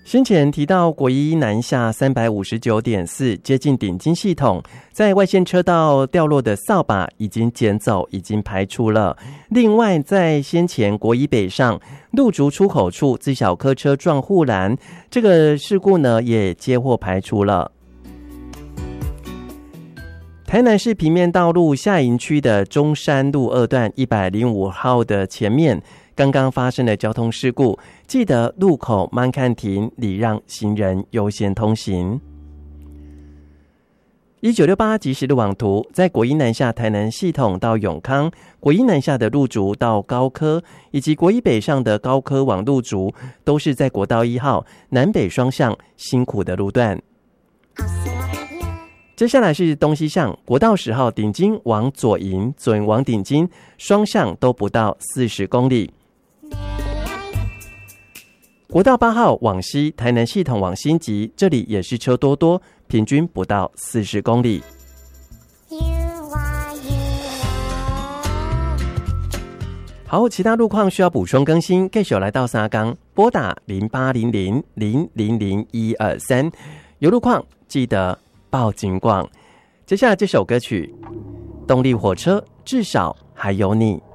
先前提到国一南下 359.4 接近顶金系统，在外线车道掉落的扫把已经捡走，已经排除了。另外在先前国一北上路竹出口处自小客车撞护栏，这个事故呢也接获排除了。台南市平面道路下营区的中山路2段105号的前面刚刚发生了交通事故，记得路口慢看停，礼让行人优先通行。1968即时路网图，在国一南下台南系统到永康，国一南下的路竹到高科，以及国一北上的高科往路竹，都是在国道1号南北双向辛苦的路段。接下来是东西向，国道10号顶金往左营，左营往顶金，双向都不到40公里。国道8号往西，台南系统往新集，这里也是车多多，平均不到40公里。好，其他路况需要补充更新，继续来到三港，拨打0800000123，有路况记得报警广。接下来这首歌曲，动力火车，至少还有你。